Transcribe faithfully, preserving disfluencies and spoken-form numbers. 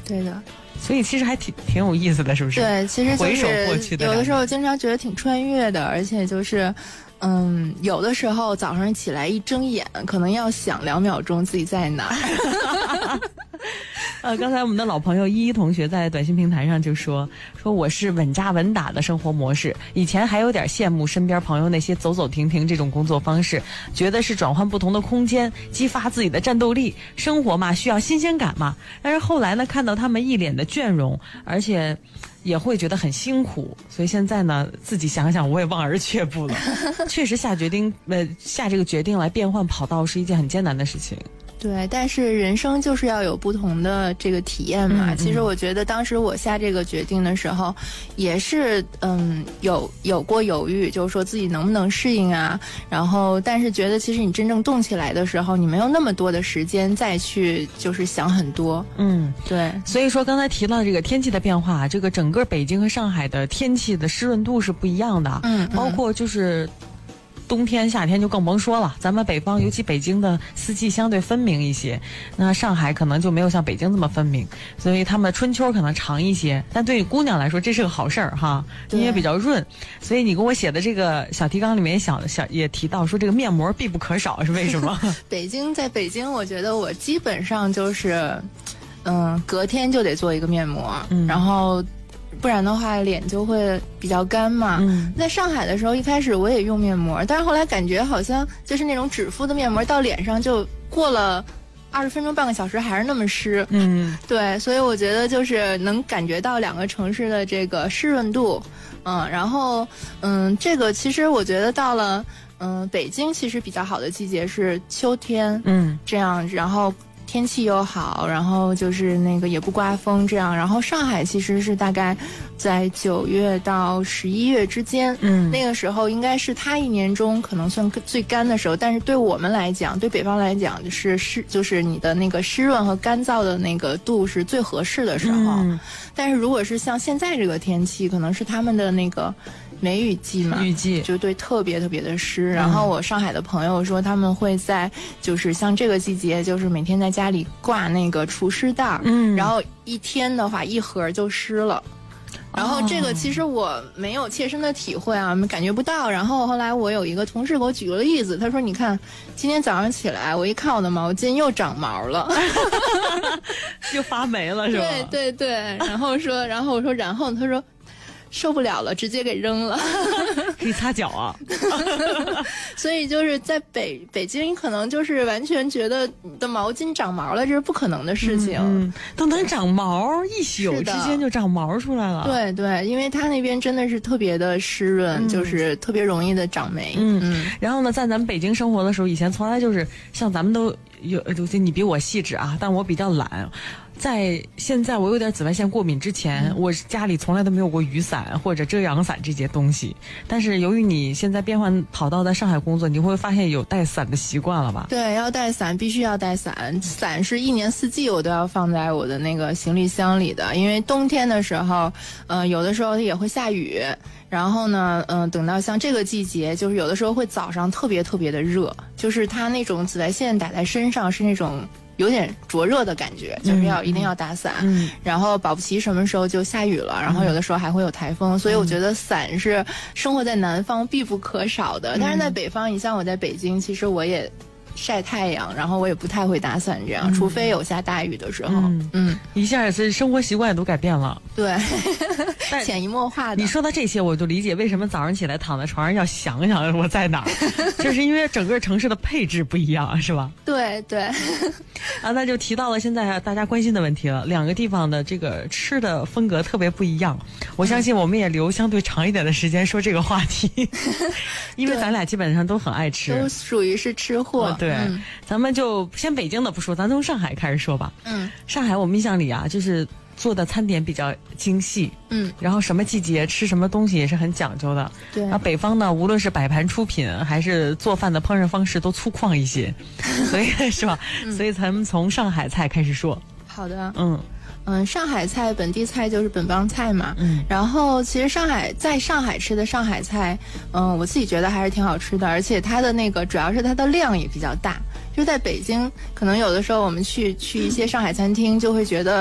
对的。 所以其实还挺挺有意思的，是不是？ 对，其实回首过去的有的时候经常觉得挺穿越的，而且就是，嗯，有的时候早上起来一睁眼，可能要想两秒钟自己在哪儿。 呃，刚才我们的老朋友依依同学在短信平台上就说说我是稳扎稳打的生活模式，以前还有点羡慕身边朋友那些走走停停这种工作方式，觉得是转换不同的空间，激发自己的战斗力，生活嘛需要新鲜感嘛。但是后来呢，看到他们一脸的倦容，而且也会觉得很辛苦，所以现在呢，自己想想我也望而却步了。确实下决定呃下这个决定来变换跑道是一件很艰难的事情。 对，但是人生就是要有不同的这个体验嘛。嗯嗯，其实我觉得当时我下这个决定的时候，也是嗯有有过犹豫，就是说自己能不能适应啊。然后，但是觉得其实你真正动起来的时候，你没有那么多的时间再去就是想很多。嗯，对。 所以说刚才提到这个天气的变化，这个整个北京和上海的天气的湿润度是不一样的。嗯，嗯包括就是。冬天夏天就更甭说了，咱们北方尤其北京的四季相对分明一些，那上海可能就没有像北京这么分明，所以他们春秋可能长一些，但对于姑娘来说这是个好事儿哈，你也比较润。所以你给我写的这个小提纲里面小小也提到说这个面膜必不可少，是为什么？ 北京在北京我觉得我基本上就是嗯隔天就得做一个面膜，嗯、然后不然的话脸就会比较干嘛。嗯，在上海的时候一开始我也用面膜，但是后来感觉好像就是那种纸敷的面膜到脸上就过了二十分钟半个小时还是那么湿。嗯，对，所以我觉得就是能感觉到两个城市的这个湿润度。嗯，然后嗯这个其实我觉得到了嗯北京其实比较好的季节是秋天。嗯，这样然后天气又好，然后就是那个也不刮风这样，然后上海其实是大概在九月到十一月之间，嗯，那个时候应该是它一年中可能算最干的时候，但是对我们来讲，对北方来讲是湿，就是你的那个湿润和干燥的那个度是最合适的时候。嗯，但是如果是像现在这个天气，可能是他们的那个梅雨季嘛， 雨季就对特别特别的湿。然后我上海的朋友说他们会在就是像这个季节，就是每天在家里挂那个除湿袋，嗯，然后一天的话一盒就湿了。然后这个其实我没有切身的体会啊，感觉不到。然后后来我有一个同事给我举个例子，他说你看今天早上起来我一看我的毛巾又长毛了。 又发霉了是吧？ 对对对，然后说然后我说然后他说受不了了，直接给扔了。 可以擦脚啊。 所以就是在北北京可能就是完全觉得你的毛巾长毛了，这是不可能的事情。 嗯嗯，都能长毛，一宿之间就长毛出来了。 对对，因为它那边真的是特别的湿润，嗯、就是特别容易的长霉。 嗯嗯。然后呢，在咱们北京生活的时候，以前从来就是像咱们都有，就你比我细致啊，但我比较懒。在现在我有点紫外线过敏之前，嗯、我家里从来都没有过雨伞或者遮阳伞这些东西。但是由于你现在变换跑道在上海工作，你会发现有带伞的习惯了吧？ 对，要带伞，必须要带伞。伞是一年四季我都要放在我的那个行李箱里的，因为冬天的时候，呃，有的时候也会下雨。然后呢，嗯、呃，等到像这个季节，就是有的时候会早上特别特别的热，就是它那种紫外线打在身上是那种有点灼热的感觉，就是要、嗯、一定要打伞。嗯，然后保不齐什么时候就下雨了，然后有的时候还会有台风，嗯、所以我觉得伞是生活在南方必不可少的。嗯、但是在北方，你像我在北京，其实我也晒太阳，然后我也不太会打伞这样，嗯、除非有下大雨的时候。嗯，嗯一下是生活习惯都改变了。 对，潜移默化的。 你说到这些，我就理解为什么早上起来躺在床上要想想我在哪儿，就是因为整个城市的配置不一样，是吧？ 对对。 啊，那就提到了现在大家关心的问题了，两个地方的这个吃的风格特别不一样。我相信我们也留相对长一点的时间说这个话题，因为咱俩基本上都很爱吃， 都属于是吃货。 哦、对、嗯，咱们就先北京的不说，咱从上海开始说吧。嗯，上海我们印象里啊，就是做的餐点比较精细，嗯，然后什么季节吃什么东西也是很讲究的。对，然后北方呢，无论是摆盘出品还是做饭的烹饪方式都粗犷一些，所以是吧？嗯、所以咱们从上海菜开始说。 好的，嗯。嗯，上海菜本地菜就是本帮菜嘛。嗯，然后其实上海在上海吃的上海菜，嗯，我自己觉得还是挺好吃的，而且它的那个主要是它的量也比较大。就在北京，可能有的时候我们去去一些上海餐厅，就会觉得